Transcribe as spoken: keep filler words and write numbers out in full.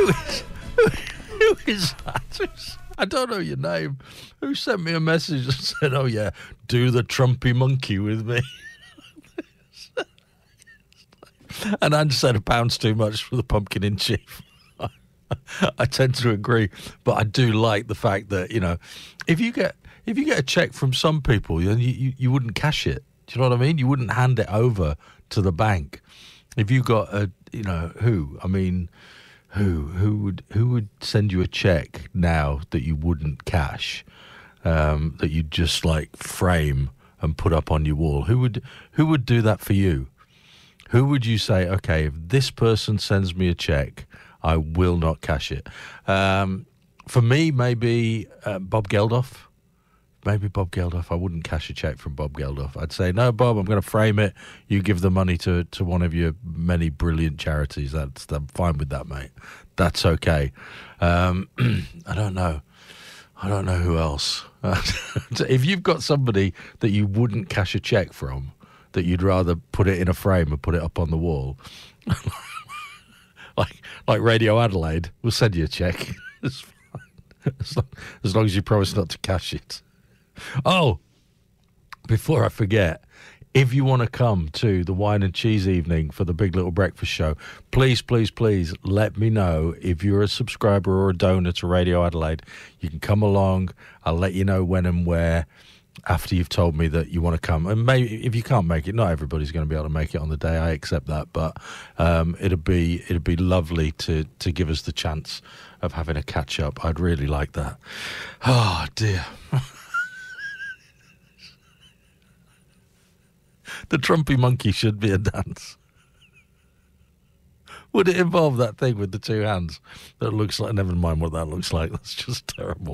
Who is, who, who is that? Who's, I don't know your name. Who sent me a message and said, oh, yeah, do the Trumpy monkey with me? And Ange said a pound's too much for the pumpkin in chief. I tend to agree, but I do like the fact that, you know, if you get if you get a check from some people, you, you you wouldn't cash it. Do you know what I mean? You wouldn't hand it over to the bank. If you got a, you know, who? I mean, who who would who would send you a check now that you wouldn't cash, um, that you'd just like frame and put up on your wall? Who would who would do that for you? Who would you say, okay, if this person sends me a check, I will not cash it? Um, for me, maybe uh, Bob Geldof. Maybe Bob Geldof. I wouldn't cash a check from Bob Geldof. I'd say, no, Bob, I'm going to frame it. You give the money to, to one of your many brilliant charities. That's I'm fine with that, mate. That's okay. Um, I don't know. I don't know who else. If you've got somebody that you wouldn't cash a check from, that you'd rather put it in a frame and put it up on the wall, like like Radio Adelaide, we'll send you a check. It's fine. As long, as long as you promise not to cash it. Oh, before I forget, if you want to come to the wine and cheese evening for the Big Little Breakfast Show, please, please, please let me know if you're a subscriber or a donor to Radio Adelaide. You can come along. I'll let you know when and where after you've told me that you want to come. And maybe if you can't make it, not everybody's going to be able to make it on the day. I accept that, but um, it'd be it'd be lovely to to give us the chance of having a catch up. I'd really like that. Oh dear. The Trumpy monkey should be a dance. Would it involve that thing with the two hands that looks like? Never mind what that looks like. That's just terrible.